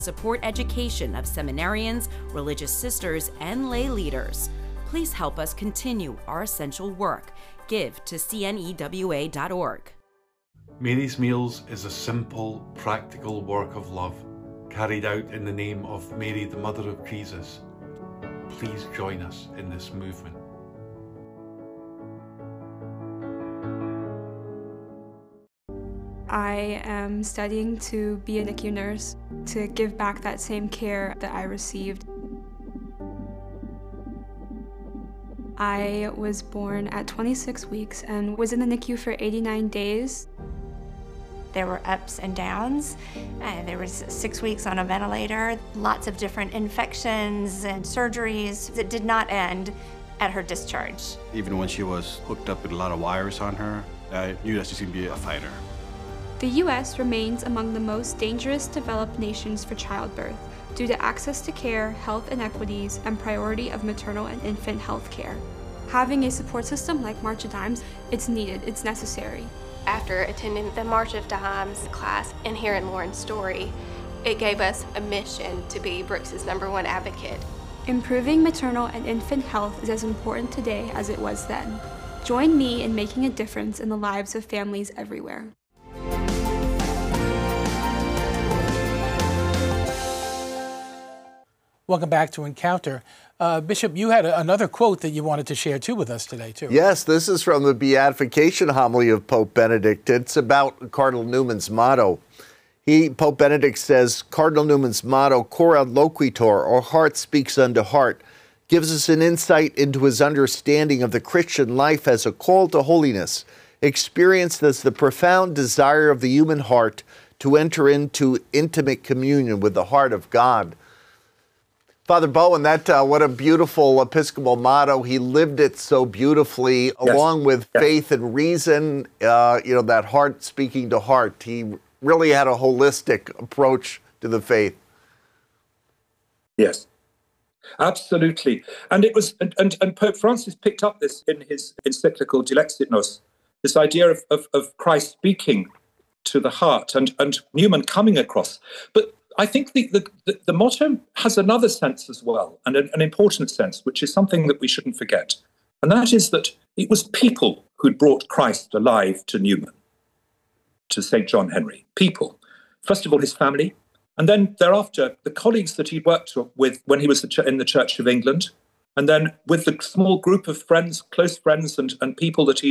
support education of seminarians, religious sisters, and lay leaders. Please help us continue our essential work. Give to cnewa.org. Mary's Meals is a simple, practical work of love carried out in the name of Mary, the Mother of Jesus. Please join us in this movement. I am studying to be a NICU nurse, to give back that same care that I received. I was born at 26 weeks and was in the NICU for 89 days. There were ups and downs. There was 6 weeks on a ventilator, lots of different infections and surgeries that did not end at her discharge. Even when she was hooked up with a lot of wires on her, I knew that she was going to be a fighter. The U.S. remains among the most dangerous developed nations for childbirth due to access to care, health inequities, and priority of maternal and infant health care. Having a support system like March of Dimes, it's needed, it's necessary. After attending the March of Dimes class and hearing Lauren's story, it gave us a mission to be Brooks's #1 advocate. Improving maternal and infant health is as important today as it was then. Join me in making a difference in the lives of families everywhere. Welcome back to Encounter. Bishop, you had another quote that you wanted to share too with us today, too. Yes, this is from the Beatification homily of Pope Benedict. It's about Cardinal Newman's motto. Pope Benedict says, Cardinal Newman's motto, Cor ad loquitur, or heart speaks unto heart, gives us an insight into his understanding of the Christian life as a call to holiness, experienced as the profound desire of the human heart to enter into intimate communion with the heart of God. Father Bowen, what a beautiful Episcopal motto. He lived it so beautifully, yes, along with faith and reason, that heart speaking to heart. He really had a holistic approach to the faith. Yes, absolutely. And it was, and Pope Francis picked up this in his encyclical Dilexit Nos, this idea of Christ speaking to the heart and Newman coming across. But I think the motto has another sense as well, and an important sense, which is something that we shouldn't forget. And that is that it was people who'd brought Christ alive to Newman, to St. John Henry. People. First of all, his family, and then thereafter, the colleagues that he'd worked with when he was in the Church of England, and then with the small group of friends, close friends, and people that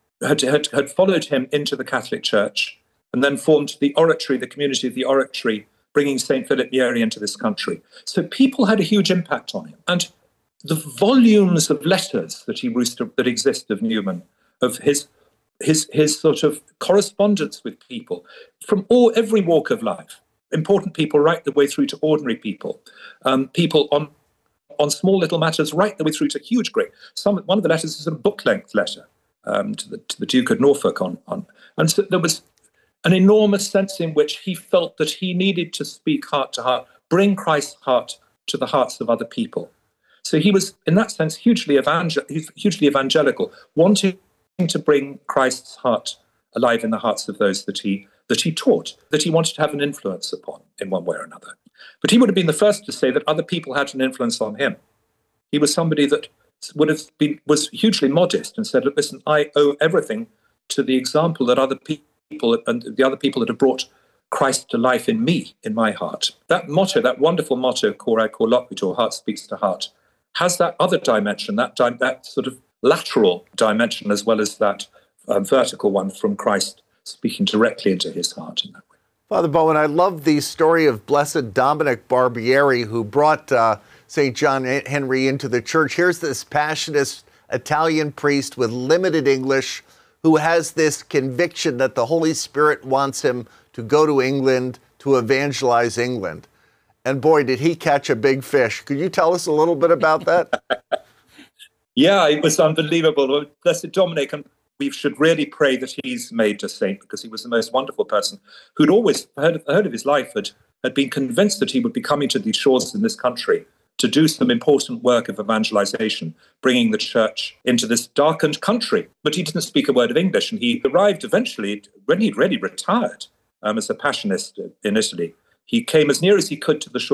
had followed him into the Catholic Church, and then formed the Oratory, the community of the Oratory, bringing St. Philip Neri into this country. So people had a huge impact on him. And the volumes of letters that exist of Newman, of his sort of correspondence with people from every walk of life, important people right the way through to ordinary people, people on small little matters right the way through to huge, great. One of the letters is a book-length letter to the Duke of Norfolk and so there was an enormous sense in which he felt that he needed to speak heart to heart, bring Christ's heart to the hearts of other people. So he was, in that sense, hugely evangelical, wanting to bring Christ's heart alive in the hearts of those that he taught, that he wanted to have an influence upon in one way or another. But he would have been the first to say that other people had an influence on him. He was somebody that was hugely modest and said, listen, I owe everything to the example that other people and the other people that have brought Christ to life in me, in my heart. That motto, that wonderful motto, Cor ad cor loquitur, heart speaks to heart, has that other dimension, that sort of lateral dimension, as well as that vertical one from Christ speaking directly into his heart in that way. Father Bowen, I love the story of Blessed Dominic Barbieri, who brought St. John Henry into the church. Here's this passionate Italian priest with limited English, who has this conviction that the Holy Spirit wants him to go to England to evangelize England. And boy, did he catch a big fish. Could you tell us a little bit about that? Yeah, it was unbelievable. Blessed Dominic, and we should really pray that he's made a saint, because he was the most wonderful person who'd always heard of his life, had been convinced that he would be coming to these shores in this country to do some important work of evangelization, bringing the church into this darkened country. But he didn't speak a word of English, and he arrived eventually, when he'd really retired as a Passionist in Italy. He came as near as he could to the shore